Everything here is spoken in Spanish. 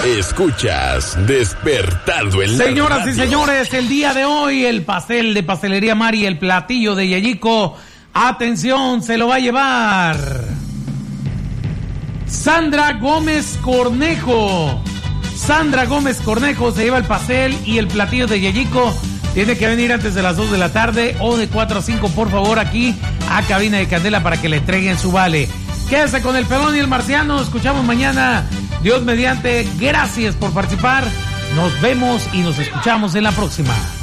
Escuchas Despertando en la Señoras Radio. y señores, el día de hoy el pastel de Pastelería Mari, el platillo de Yayico, atención, se lo va a llevar Sandra Gómez Cornejo. Sandra Gómez Cornejo se lleva el pastel y el platillo de Yayico. Tiene que venir antes de las 2 de la tarde o de 4 a 5, por favor, aquí a Cabina de Candela para que le entreguen su vale. Quédese con el Pelón y el Marciano. Escuchamos mañana, Dios mediante. Gracias por participar. Nos vemos y nos escuchamos en la próxima.